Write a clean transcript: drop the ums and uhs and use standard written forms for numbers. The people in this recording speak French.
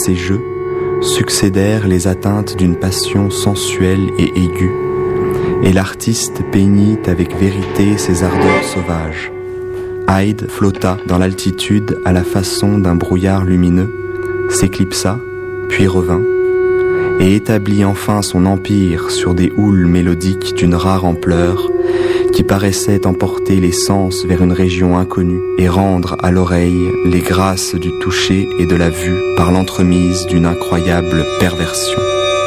ces jeux, succédèrent les atteintes d'une passion sensuelle et aiguë, et l'artiste peignit avec vérité ses ardeurs sauvages. Hyde flotta dans l'altitude à la façon d'un brouillard lumineux, s'éclipsa, puis revint, et établit enfin son empire sur des houles mélodiques d'une rare ampleur, qui paraissaient emporter les sens vers une région inconnue et rendre à l'oreille les grâces du toucher et de la vue par l'entremise d'une incroyable perversion.